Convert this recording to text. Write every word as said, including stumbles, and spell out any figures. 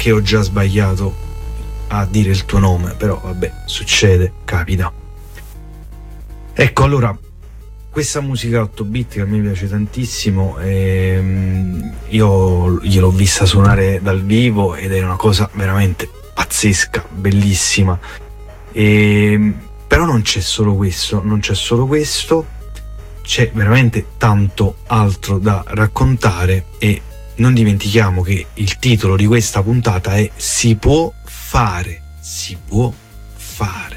perché ho già sbagliato a dire il tuo nome, però vabbè, succede, capita. Ecco, allora, questa musica otto bit che a me piace tantissimo, ehm, io gliel'ho vista suonare dal vivo ed è una cosa veramente pazzesca, bellissima. E, però non c'è solo questo, non c'è solo questo, c'è veramente tanto altro da raccontare e non dimentichiamo che il titolo di questa puntata è Si può fare, si può fare.